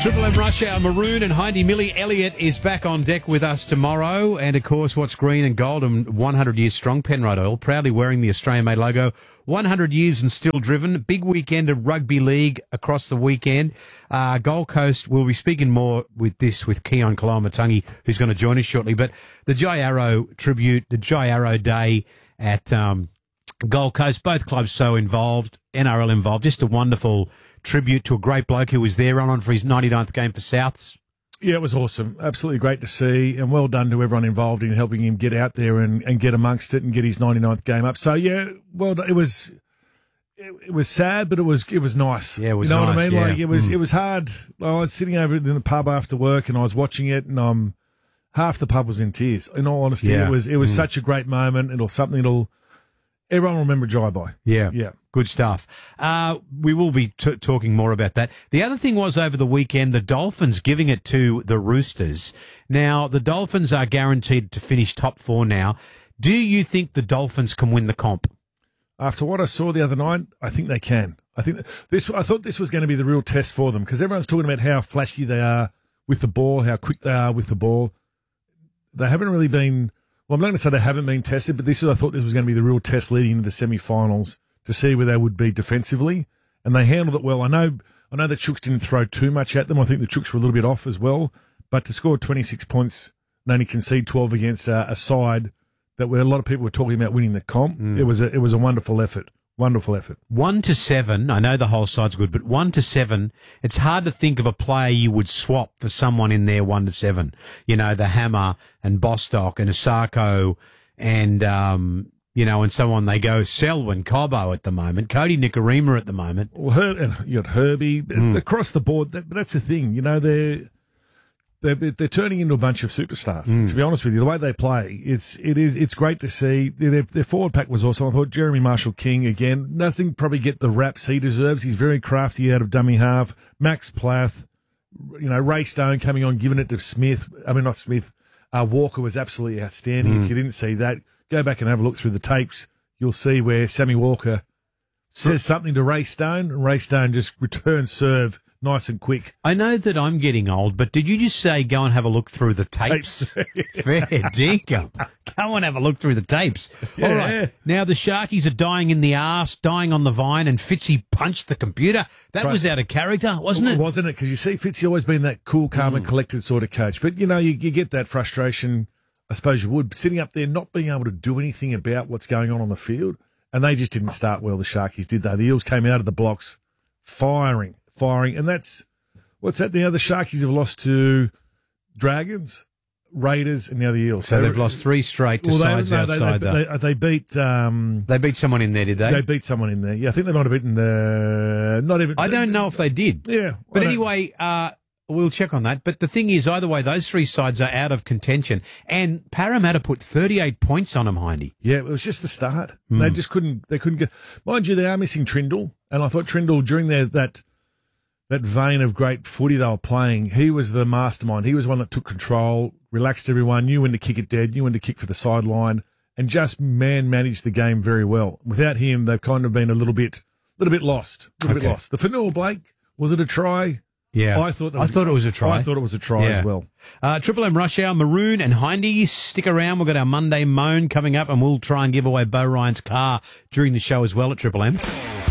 Triple M Rush Hour, Maroon and Hindy. Millie Elliott is back on deck with us tomorrow. And, of course, what's green and gold and 100 years strong, Penrite Oil, proudly wearing the Australian-made logo. 100 years and still driven. Big weekend of rugby league across the weekend. Gold Coast, we'll be speaking more with Keon Koloamatangi, who's going to join us shortly. But the Jai Arrow tribute, the Jai Arrow Day at Gold Coast, both clubs so involved, NRL involved, just a wonderful tribute to a great bloke who was there on for his 99th game for Souths. Yeah, it was awesome. Absolutely great to see, and well done to everyone involved in helping him get out there and get amongst it and get his 99th game up. So, yeah, well, it was sad, but it was nice. Yeah, it was nice. You know nice, what I mean? yeah. Like, it was hard. I was sitting over in the pub after work, and I was watching it, and half the pub was in tears. In all honesty, Yeah. it was such a great moment. It'll something everyone will remember Jai by. Yeah. Yeah. Good stuff. We will be talking more about that. The other thing was over the weekend, the Dolphins giving it to the Roosters. Now, the Dolphins are guaranteed to finish top 4 now. Do you think the Dolphins can win the comp? After what I saw the other night, I think they can. I thought this was going to be the real test for them because everyone's talking about how flashy they are with the ball, how quick they are with the ball. They haven't really been. Well, I'm not going to say they haven't been tested, but I thought this was going to be the real test leading into the semi-finals to see where they would be defensively, and they handled it well. I know the Chooks didn't throw too much at them. I think the Chooks were a little bit off as well, but to score 26 points and only concede 12 against a side that where a lot of people were talking about winning the comp, it was a wonderful effort. Wonderful effort. 1-7. I know the whole side's good, but 1-7. It's hard to think of a player you would swap for someone in there 1-7. You know, the Hammer and Bostock and Asako and and someone they go Selwyn, Cobbo at the moment, Cody Nikorima at the moment. Well, and you got Herbie across the board. That's the thing. You know, they're turning into a bunch of superstars. To be honest with you, the way they play, it's great to see. Their forward pack was awesome. I thought Jeremy Marshall-King again. Nothing probably get the raps he deserves. He's very crafty out of dummy half. Max Plath, Ray Stone coming on, giving it to Smith. I mean, not Smith. Walker was absolutely outstanding. If you didn't see that, go back and have a look through the tapes. You'll see where Sammy Walker says something to Ray Stone, and Ray Stone just returns serve nice and quick. I know that I'm getting old, but did you just say go and have a look through the tapes? Fair dinkum. Go and have a look through the tapes. Yeah. All right. Now the Sharkies are dying in the arse, dying on the vine, and Fitzy punched the computer. That was out of character, wasn't it? Wasn't it? Because you see, Fitzy always been that cool, calm and collected sort of coach. But, you get that frustration, I suppose you would, sitting up there not being able to do anything about what's going on the field. And they just didn't start well, the Sharkies, did they? The Eels came out of the blocks firing. And what's that now? The Sharkies have lost to Dragons, Raiders, and now the Eels. So they've lost 3 straight to sides outside, though. They beat... they beat someone in there, did they? They beat someone in there. Yeah, I think they might have beaten the... Not even... I don't know if they did. Yeah. But anyway, we'll check on that. But the thing is, either way, those 3 sides are out of contention. And Parramatta put 38 points on them, Hindy. Yeah, it was just the start. They just couldn't get... Mind you, they are missing Trindle. And I thought Trindle, during that vein of great footy they were playing, he was the mastermind. He was the one that took control, relaxed everyone, knew when to kick it dead, knew when to kick for the sideline, and just managed the game very well. Without him, they've kind of been a little bit lost. Bit lost. The Fanua Blake, was it a try? Yeah. I thought it was a try. I thought it was a try as well. Triple M Rush Hour, Maroon and Hindy. Stick around. We've got our Monday Moan coming up, and we'll try and give away Bo Ryan's car during the show as well at Triple M.